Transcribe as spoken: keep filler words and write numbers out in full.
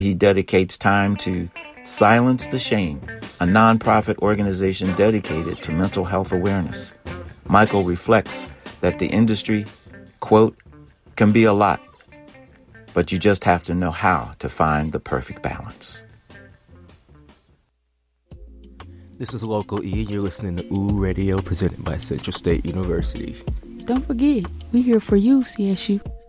He dedicates time to Silence the Shame, a nonprofit organization dedicated to mental health awareness. Michael reflects that the industry, quote, can be a lot, but you just have to know how to find the perfect balance. This is Local E, and you're listening to Ooh Radio, presented by Central State University. Don't forget, we're here for you, C S U.